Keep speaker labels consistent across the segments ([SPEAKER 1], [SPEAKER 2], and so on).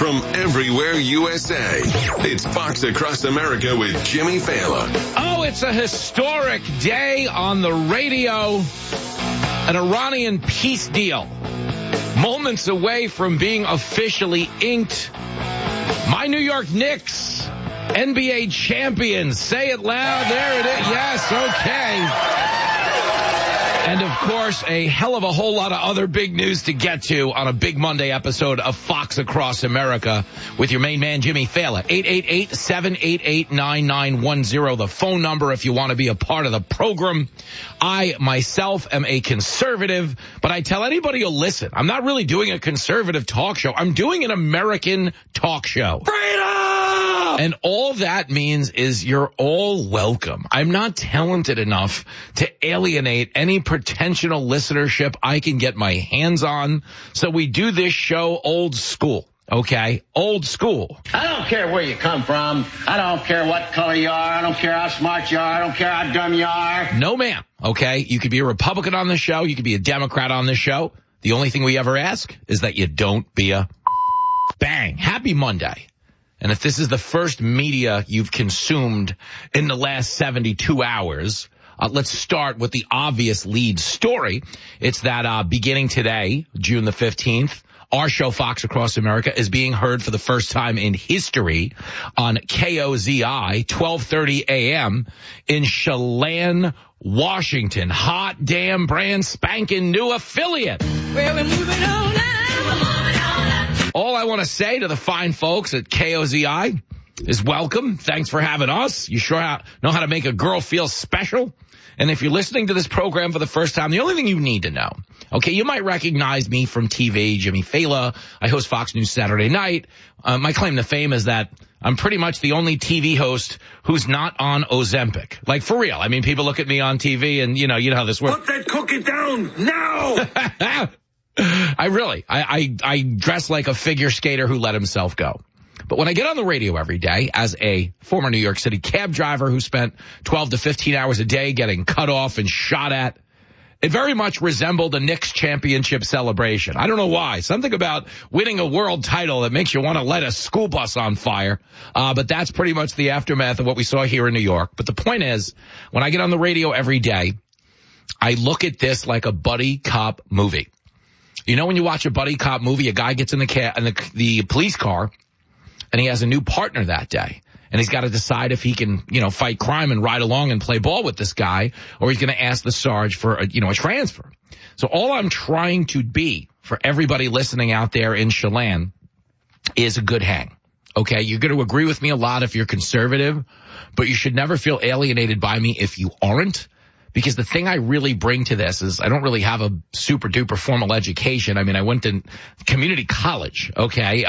[SPEAKER 1] from everywhere USA. It's Fox Across America with Jimmy Fallon.
[SPEAKER 2] Oh, it's a historic day on the radio. An Iranian peace deal. Moments away from being officially inked. My New York Knicks, NBA champions. Say it loud. There it is. Yes, okay. And, of course, a hell of a whole lot of other big news to get to on a big Monday episode of Fox Across America with your main man, Jimmy Fallon. 888-788-9910, the phone number if you want to be a part of the program. I, myself, am a conservative, but I tell anybody who'll listen, I'm not really doing a conservative talk show. I'm doing an American talk show. Freedom! And all that means is you're all welcome. I'm not talented enough to alienate any potential listenership I can get my hands on. So we do this show old school. Okay, old school.
[SPEAKER 3] I don't care where you come from. I don't care what color you are. I don't care how smart you are. I don't care how dumb you are.
[SPEAKER 2] No, ma'am. Okay, you could be a Republican on this show. You could be a Democrat on this show. The only thing we ever ask is that you don't be a bang. Happy Monday. And if this is the first media you've consumed in the last 72 hours, let's start with the obvious lead story. It's that beginning today, June the 15th, our show, Fox Across America, is being heard for the first time in history on KOZI, 12:30 a.m. in Chelan, Washington. Hot damn brand spanking new affiliate.
[SPEAKER 4] Well, we're moving on now.
[SPEAKER 2] All I want to say to the fine folks at KOZI is welcome. Thanks for having us. You sure know how to make a girl feel special. And if you're listening to this program for the first time, the only thing you need to know, okay, you might recognize me from TV, Jimmy Fallon. I host Fox News Saturday night. My claim to fame is that I'm pretty much the only TV host who's not on Ozempic. Like, for real. I mean, people look at me on TV and, you know how this works.
[SPEAKER 5] Put that cookie down now!
[SPEAKER 2] I dress like a figure skater who let himself go. But when I get on the radio every day as a former New York City cab driver who spent 12 to 15 hours a day getting cut off and shot at, it very much resembled a Knicks championship celebration. I don't know why. Something about winning a world title that makes you want to light a school bus on fire. But that's pretty much the aftermath of what we saw here in New York. But the point is, when I get on the radio every day, I look at this like a buddy cop movie. You know, when you watch a buddy cop movie, a guy gets in the police car and he has a new partner that day. And he's got to decide if he can, fight crime and ride along and play ball with this guy, or he's going to ask the Sarge for a transfer. So all I'm trying to be for everybody listening out there in Chelan is a good hang. Okay. You're going to agree with me a lot if you're conservative, but you should never feel alienated by me if you aren't. Because the thing I really bring to this is I don't really have a super duper formal education. I mean, I went to community college, okay?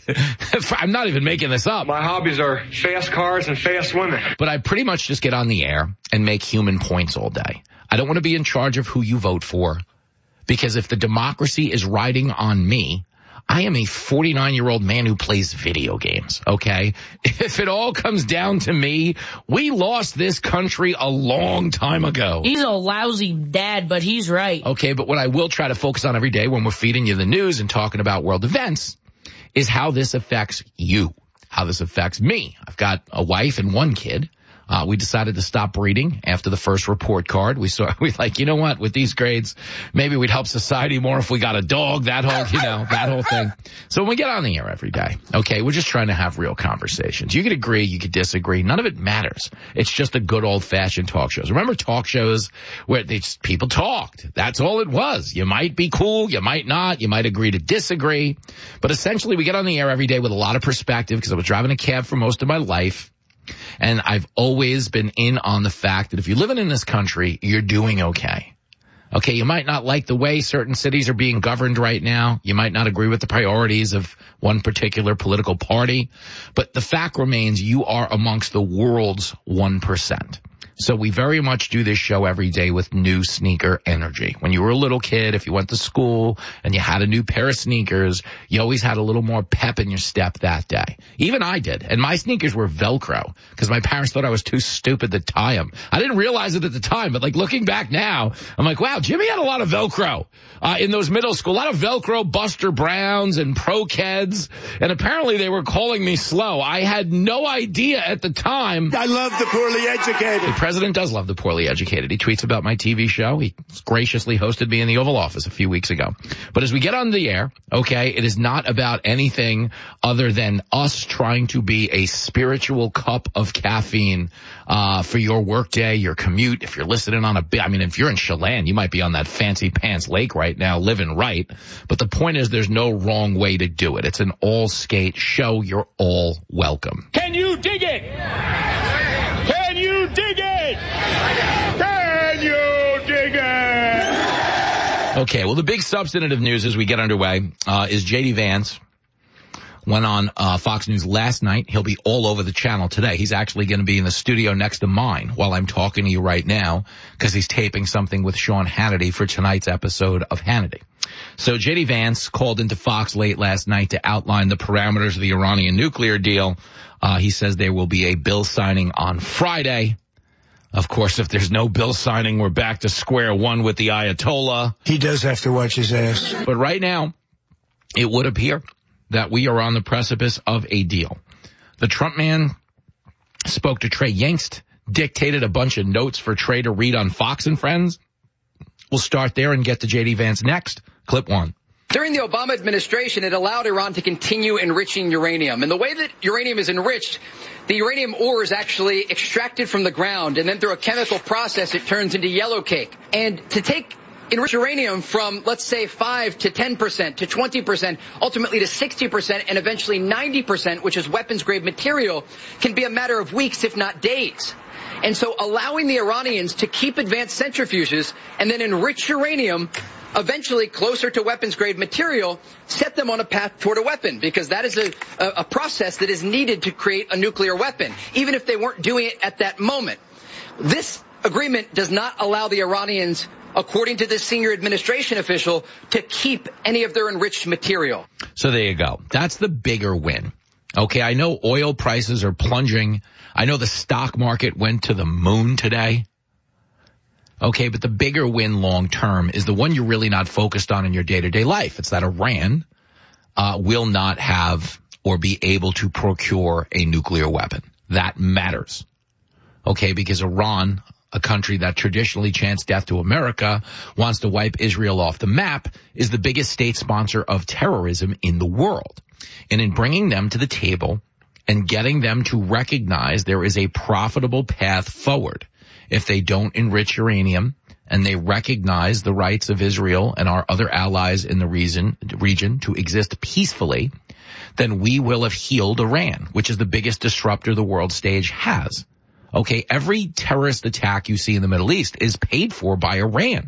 [SPEAKER 2] I'm not even making this up.
[SPEAKER 5] My hobbies are fast cars and fast women.
[SPEAKER 2] But I pretty much just get on the air and make human points all day. I don't want to be in charge of who you vote for, because if the democracy is riding on me, I am a 49-year-old man who plays video games, okay? If it all comes down to me, we lost this country a long time ago.
[SPEAKER 4] He's a lousy dad, but he's right.
[SPEAKER 2] Okay, but what I will try to focus on every day when we're feeding you the news and talking about world events is how this affects you, how this affects me. I've got a wife and one kid. We decided to stop breeding after the first report card. We like, you know what, with these grades, maybe we'd help society more if we got a dog, that whole thing. So when we get on the air every day, okay, we're just trying to have real conversations. You could agree, you could disagree. None of it matters. It's just a good old fashioned talk shows. Remember talk shows where people talked? That's all it was. You might be cool, you might not, you might agree to disagree. But essentially we get on the air every day with a lot of perspective because I was driving a cab for most of my life. And I've always been in on the fact that if you're living in this country, you're doing okay. Okay, you might not like the way certain cities are being governed right now. You might not agree with the priorities of one particular political party. But the fact remains you are amongst the world's 1%. So we very much do this show every day with new sneaker energy. When you were a little kid, if you went to school and you had a new pair of sneakers, you always had a little more pep in your step that day. Even I did. And my sneakers were Velcro because my parents thought I was too stupid to tie them. I didn't realize it at the time, but like looking back now, I'm like, wow, Jimmy had a lot of Velcro in those middle school. A lot of Velcro Buster Browns and Pro Keds. And apparently they were calling me slow. I had no idea at the time.
[SPEAKER 6] I love the poorly educated.
[SPEAKER 2] The president does love the poorly educated. He tweets about my TV show. He graciously hosted me in the Oval Office a few weeks ago. But as we get on the air, okay, it is not about anything other than us trying to be a spiritual cup of caffeine for your workday, your commute. If you're listening on if you're in Chelan, you might be on that fancy pants lake right now, living right. But the point is there's no wrong way to do it. It's an all-skate show. You're all welcome.
[SPEAKER 6] Can you dig it? Can you dig it? Can you dig it?
[SPEAKER 2] Okay, well, the big substantive news as we get underway is J.D. Vance went on Fox News last night. He'll be all over the channel today. He's actually going to be in the studio next to mine while I'm talking to you right now because he's taping something with Sean Hannity for tonight's episode of Hannity. So J.D. Vance called into Fox late last night to outline the parameters of the Iranian nuclear deal. He says there will be a bill signing on Friday. Of course, if there's no bill signing, we're back to square one with the Ayatollah.
[SPEAKER 6] He does have to watch his ass.
[SPEAKER 2] But right now, it would appear that we are on the precipice of a deal. The Trump man spoke to Trey Yingst, dictated a bunch of notes for Trey to read on Fox and Friends. We'll start there and get to J.D. Vance next. Clip 1.
[SPEAKER 7] During the Obama administration, it allowed Iran to continue enriching uranium. And the way that uranium is enriched, the uranium ore is actually extracted from the ground, and then through a chemical process, it turns into yellow cake. And to take enriched uranium from, let's say, 5 to 10% to 20%, ultimately to 60%, and eventually 90%, which is weapons-grade material, can be a matter of weeks, if not days. And so allowing the Iranians to keep advanced centrifuges and then enrich uranium eventually closer to weapons-grade material, set them on a path toward a weapon, because that is a process that is needed to create a nuclear weapon, even if they weren't doing it at that moment. This agreement does not allow the Iranians, according to this senior administration official, to keep any of their enriched material.
[SPEAKER 2] So there you go. That's the bigger win. Okay, I know oil prices are plunging. I know the stock market went to the moon today. Okay, but the bigger win long term is the one you're really not focused on in your day-to-day life. It's that Iran will not have or be able to procure a nuclear weapon. That matters. Okay, because Iran, a country that traditionally chants death to America, wants to wipe Israel off the map, is the biggest state sponsor of terrorism in the world. And in bringing them to the table and getting them to recognize there is a profitable path forward, if they don't enrich uranium and they recognize the rights of Israel and our other allies in the region to exist peacefully, then we will have healed Iran, which is the biggest disruptor the world stage has. Okay, every terrorist attack you see in the Middle East is paid for by Iran.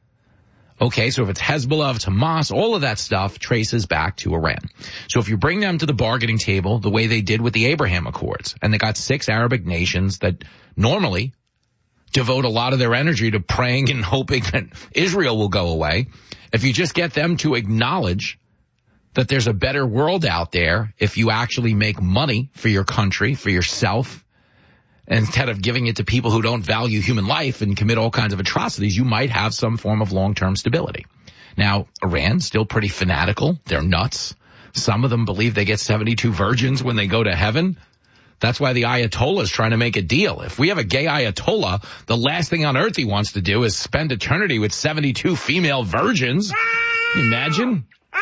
[SPEAKER 2] Okay, so if it's Hezbollah, if it's Hamas, all of that stuff traces back to Iran. So if you bring them to the bargaining table the way they did with the Abraham Accords, and they got 6 Arabic nations that normally devote a lot of their energy to praying and hoping that Israel will go away. If you just get them to acknowledge that there's a better world out there if you actually make money for your country, for yourself, instead of giving it to people who don't value human life and commit all kinds of atrocities, you might have some form of long-term stability. Now, Iran's still pretty fanatical. They're nuts. Some of them believe they get 72 virgins when they go to heaven. That's why the Ayatollah is trying to make a deal. If we have a gay Ayatollah, the last thing on earth he wants to do is spend eternity with 72 female virgins. Can you imagine?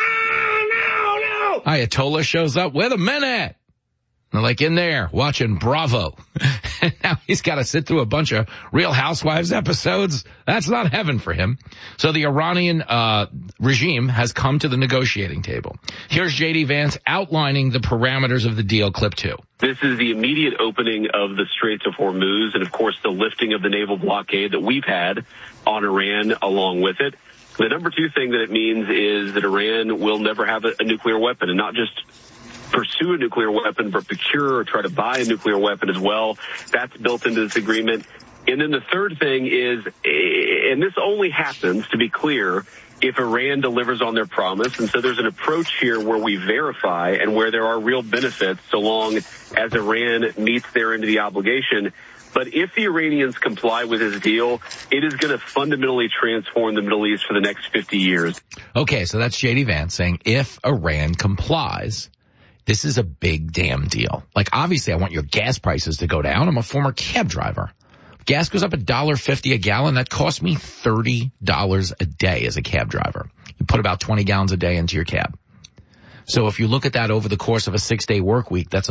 [SPEAKER 2] No. Ayatollah shows up. Where the men at? They're like in there watching Bravo. And now he's got to sit through a bunch of Real Housewives episodes. That's not heaven for him. So the Iranian regime has come to the negotiating table. Here's J.D. Vance outlining the parameters of the deal. Clip 2.
[SPEAKER 8] This is the immediate opening of the Straits of Hormuz and, of course, the lifting of the naval blockade that we've had on Iran along with it. The number 2 thing that it means is that Iran will never have a nuclear weapon, and not just pursue a nuclear weapon, but procure or try to buy a nuclear weapon as well. That's built into this agreement. And then the third thing is, and this only happens, to be clear, if Iran delivers on their promise. And so there's an approach here where we verify and where there are real benefits so long as Iran meets their end of the obligation. But if the Iranians comply with this deal, it is going to fundamentally transform the Middle East for the next 50 years.
[SPEAKER 2] Okay, so that's J.D. Vance saying if Iran complies, this is a big damn deal. Like, obviously, I want your gas prices to go down. I'm a former cab driver. Gas goes up $1.50 a gallon. That costs me $30 a day as a cab driver. You put about 20 gallons a day into your cab. So if you look at that over the course of a 6-day work week, that's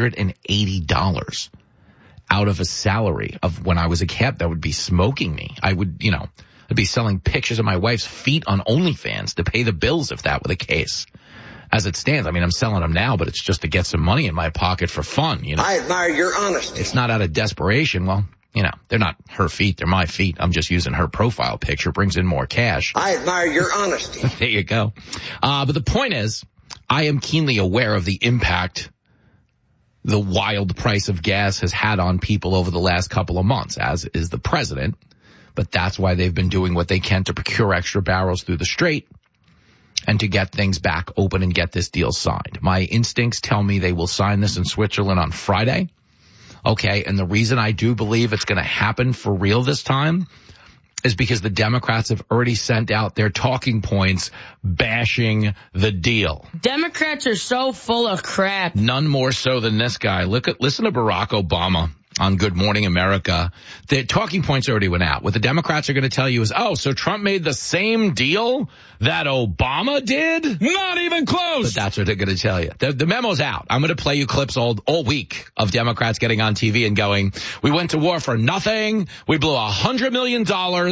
[SPEAKER 2] $180 out of a salary of when I was a cab. That would be smoking me. I would, I'd be selling pictures of my wife's feet on OnlyFans to pay the bills if that were the case. As it stands, I mean, I'm selling them now, but it's just to get some money in my pocket for fun,
[SPEAKER 9] I admire your honesty.
[SPEAKER 2] It's not out of desperation. Well, they're not her feet. They're my feet. I'm just using her profile picture. Brings in more cash.
[SPEAKER 9] I admire your honesty.
[SPEAKER 2] There you go. But the point is, I am keenly aware of the impact the wild price of gas has had on people over the last couple of months, as is the president. But that's why they've been doing what they can to procure extra barrels through the Strait and to get things back open and get this deal signed. My instincts tell me they will sign this in Switzerland on Friday. Okay, and the reason I do believe it's going to happen for real this time is because the Democrats have already sent out their talking points bashing the deal.
[SPEAKER 4] Democrats are so full of crap.
[SPEAKER 2] None more so than this guy. Listen to Barack Obama on Good Morning America. The talking points already went out. What the Democrats are going to tell you is, so Trump made the same deal that Obama did? Not even close. But that's what they're going to tell you. The memo's out. I'm going to play you clips all week of Democrats getting on TV and going, we went to war for nothing. We blew $100 million.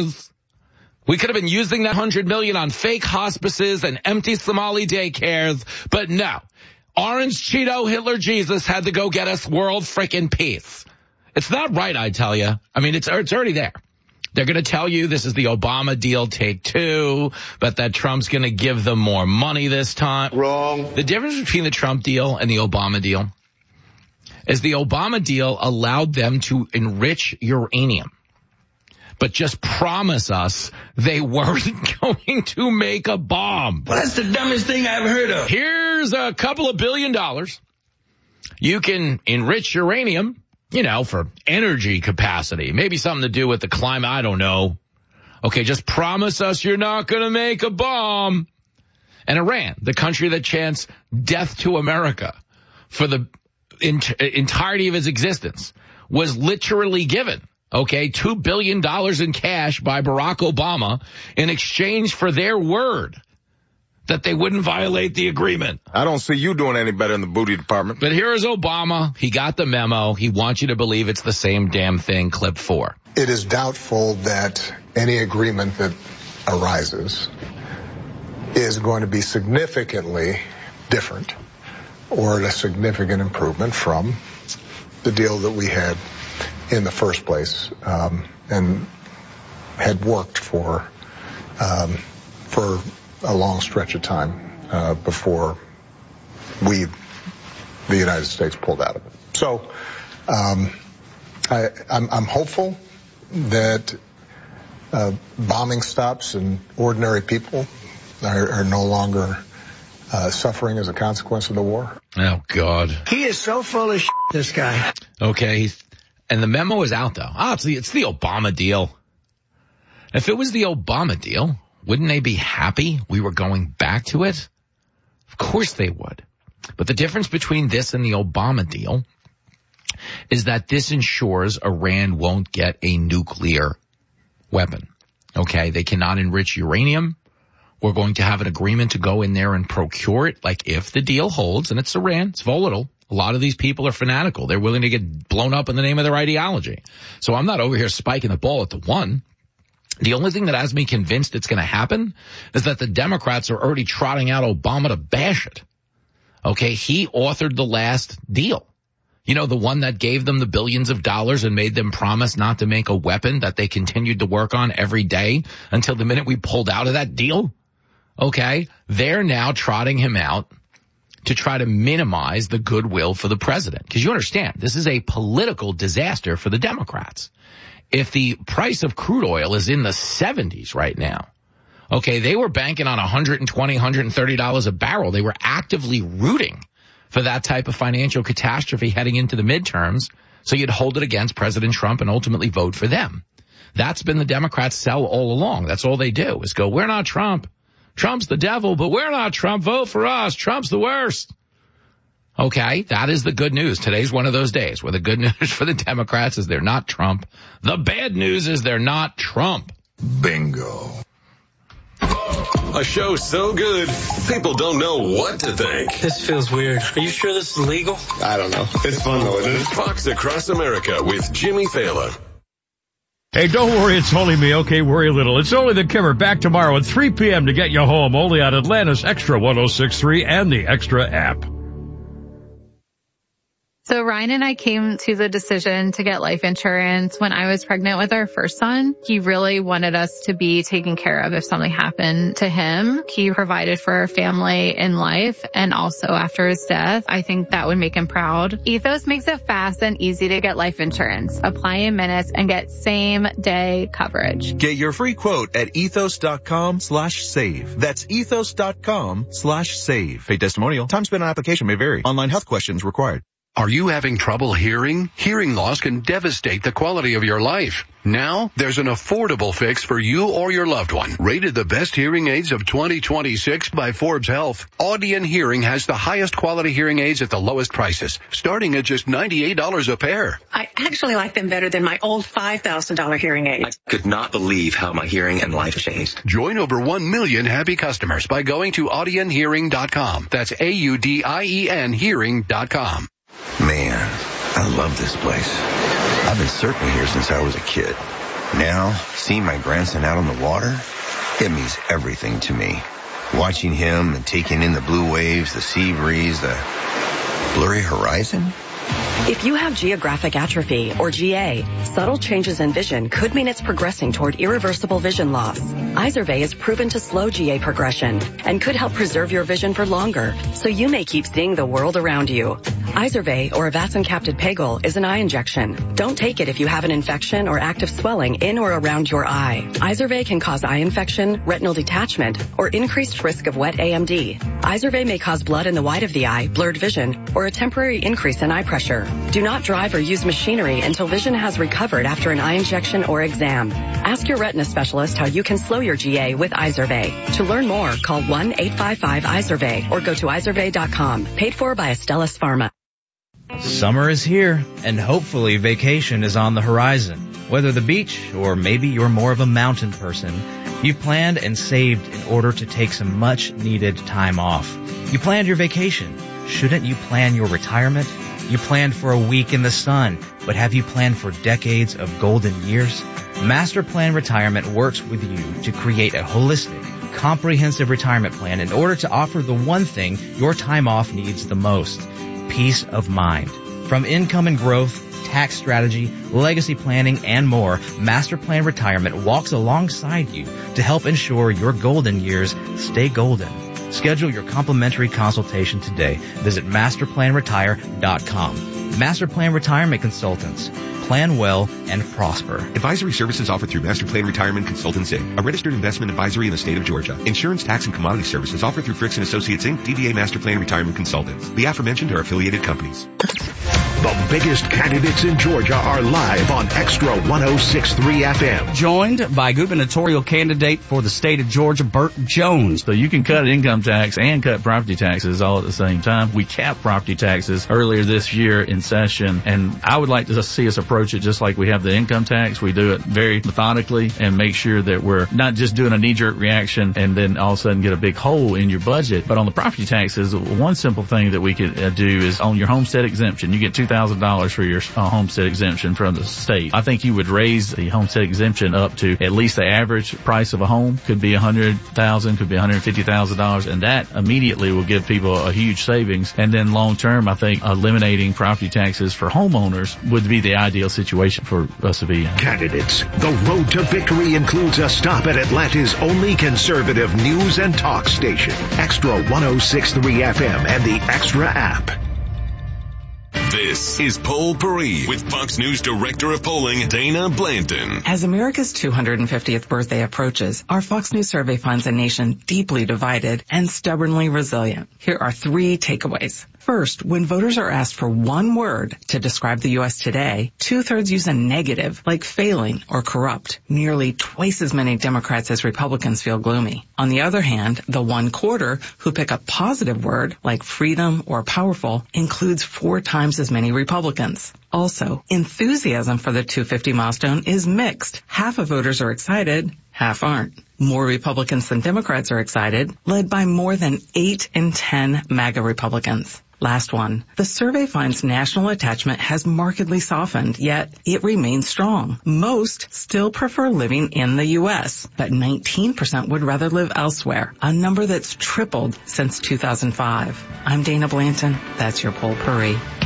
[SPEAKER 2] We could have been using that $100 million on fake hospices and empty Somali daycares. But no. Orange Cheeto Hitler Jesus had to go get us world frickin' peace. It's not right, I tell you. I mean, it's already there. They're going to tell you this is the Obama deal take 2, but that Trump's going to give them more money this time.
[SPEAKER 6] Wrong.
[SPEAKER 2] The difference between the Trump deal and the Obama deal is the Obama deal allowed them to enrich uranium, but just promise us they weren't going to make a bomb.
[SPEAKER 6] Well, that's the dumbest thing I've heard of.
[SPEAKER 2] Here's a couple of $2 billion. You can enrich uranium, for energy capacity, maybe something to do with the climate. I don't know. Okay, just promise us you're not going to make a bomb. And Iran, the country that chants death to America for the entirety of its existence, was literally given, $2 billion in cash by Barack Obama in exchange for their word that they wouldn't violate the agreement.
[SPEAKER 10] I don't see you doing any better in the booty department.
[SPEAKER 2] But here is Obama. He got the memo. He wants you to believe it's the same damn thing. Clip 4.
[SPEAKER 11] It is doubtful that any agreement that arises is going to be significantly different or a significant improvement from the deal that we had in the first place and had worked for a long stretch of time before the United States pulled out of it. So I'm hopeful that bombing stops and ordinary people are no longer suffering as a consequence of the war.
[SPEAKER 2] Oh, God.
[SPEAKER 6] He is so full of shit, this guy.
[SPEAKER 2] Okay. And the memo is out, though. It's the Obama deal. If it was the Obama deal, wouldn't they be happy we were going back to it? Of course they would. But the difference between this and the Obama deal is that this ensures Iran won't get a nuclear weapon. Okay, they cannot enrich uranium. We're going to have an agreement to go in there and procure it. Like, if the deal holds, and it's Iran, it's volatile. A lot of these people are fanatical. They're willing to get blown up in the name of their ideology. So I'm not over here spiking the ball at the one. The only thing that has me convinced it's going to happen is that the Democrats are already trotting out Obama to bash it. Okay, he authored the last deal. The one that gave them the billions of dollars and made them promise not to make a weapon that they continued to work on every day until the minute we pulled out of that deal. Okay, they're now trotting him out to try to minimize the goodwill for the president. Because you understand, this is a political disaster for the Democrats. if the price of crude oil is in the 70s right now, okay, they were banking on $120, $130 a barrel. They were actively rooting for that type of financial catastrophe heading into the midterms, so you'd hold it against President Trump and ultimately vote for them. That's been the Democrats' sell all along. That's all they do is go, we're not Trump. Trump's the devil, but we're not Trump. Vote for us. Trump's the worst. Okay, that is the good news. Today's one of those days where the good news for the Democrats is they're not Trump. The bad news is they're not Trump.
[SPEAKER 11] Bingo.
[SPEAKER 1] A show so good, people don't know what to think.
[SPEAKER 6] This feels weird. Are you sure this is legal?
[SPEAKER 9] I don't know. It's fun though, isn't it?
[SPEAKER 1] Fox Across America with Jimmy Fallon.
[SPEAKER 12] Hey, don't worry, it's only me. Okay, worry a little. It's only the Kimmer, back tomorrow at 3 p.m. to get you home, only on Atlanta's Extra 106.3 and the Extra app.
[SPEAKER 13] So Ryan and I came to the decision to get life insurance when I was pregnant with our first son. He really wanted us to be taken care of if something happened to him. He provided for our family in life and also after his death. I think that would make him proud. Ethos makes it fast and easy to get life insurance. Apply in minutes and get same-day coverage.
[SPEAKER 14] Get your free quote at ethos.com/save. That's ethos.com/save. Paid testimonial. Time spent on application may vary. Online health questions required.
[SPEAKER 15] Are you having trouble hearing? Hearing loss can devastate the quality of your life. Now, there's an affordable fix for you or your loved one. Rated the best hearing aids of 2026 by Forbes Health, Audion Hearing has the highest quality hearing aids at the lowest prices, starting at just $98 a pair.
[SPEAKER 16] I actually like them better than my old $5,000 hearing aid.
[SPEAKER 17] I could not believe how my hearing and life changed.
[SPEAKER 15] Join over 1 million happy customers by going to audionhearing.com. That's AUDIEN hearing.com.
[SPEAKER 18] Man, I love this place. I've been surfing here since I was a kid. Now, seeing my grandson out on the water, it means everything to me. Watching him and taking in the blue waves, the sea breeze, the blurry horizon.
[SPEAKER 16] If you have geographic atrophy, or GA, subtle changes in vision could mean it's progressing toward irreversible vision loss. Izervay is proven to slow GA progression and could help preserve your vision for longer, so you may keep seeing the world around you. Izervay, or Avastin-capted Pegol, is an eye injection. Don't take it if you have an infection or active swelling in or around your eye. Izervay can cause eye infection, retinal detachment, or increased risk of wet AMD. Izervay may cause blood in the white of the eye, blurred vision, or a temporary increase in eye pressure. Do not drive or use machinery until vision has recovered after an eye injection or exam. Ask your retina specialist how you can slow your GA with Izervay. To learn more, call 1-855-IZERVAY or go to izervay.com. Paid for by Astellas Pharma.
[SPEAKER 19] Summer is here, and hopefully vacation is on the horizon. Whether the beach or maybe you're more of a mountain person, you've planned and saved in order to take some much-needed time off. You planned your vacation. Shouldn't you plan your retirement? You planned for a week in the sun, but have you planned for decades of golden years? Master Plan Retirement works with you to create a holistic, comprehensive retirement plan in order to offer the one thing your time off needs the most: peace of mind. From income and growth, tax strategy, legacy planning, and more, Master Plan Retirement walks alongside you to help ensure your golden years stay golden. Schedule your complimentary consultation today. Visit masterplanretire.com. Master Plan Retirement Consultants. Plan well and prosper.
[SPEAKER 20] Advisory services offered through Master Plan Retirement Consultants, Inc., a registered investment advisory in the state of Georgia. Insurance, tax, and commodity services offered through Fricks & Associates, Inc., DBA Master Plan Retirement Consultants. The aforementioned are affiliated companies.
[SPEAKER 21] The biggest candidates in Georgia are live on Extra 106.3 FM.
[SPEAKER 22] Joined by gubernatorial candidate for the state of Georgia, Burt Jones.
[SPEAKER 23] So you can cut income tax and cut property taxes all at the same time. We capped property taxes earlier this year in session, and I would like to see us approach it just like we have the income tax. We do it very methodically and make sure that we're not just doing a knee-jerk reaction and then all of a sudden get a big hole in your budget. But on the property taxes, one simple thing that we could do is on your homestead exemption. You get $2,000 for your homestead exemption from the state. I think you would raise the homestead exemption up to at least the average price of a home. Could be $100,000, could be $150,000, and that immediately will give people a huge savings. And then long term, I think eliminating property taxes for homeowners would be the ideal situation for us to be in.
[SPEAKER 21] Candidates, the road to victory includes a stop at Atlanta's only conservative news and talk station, Extra 106.3 FM and the Extra app.
[SPEAKER 1] This is Poll Paris with Fox News Director of Polling, Dana Blanton.
[SPEAKER 3] As America's 250th birthday approaches, our Fox News survey finds a nation deeply divided and stubbornly resilient. Here are 3 takeaways. First, when voters are asked for one word to describe the U.S. today, 2/3 use a negative like failing or corrupt. Nearly twice as many Democrats as Republicans feel gloomy. On the other hand, the 1/4 who pick a positive word like freedom or powerful includes 4 times as many Republicans. Also, enthusiasm for the 250 milestone is mixed. Half of voters are excited, half aren't. More Republicans than Democrats are excited, led by more than 8 in 10 MAGA Republicans. Last one. The survey finds national attachment has markedly softened, yet it remains strong. Most still prefer living in the U.S., but 19% would rather live elsewhere, a number that's tripled since 2005. I'm Dana Blanton. That's your Poll Paris.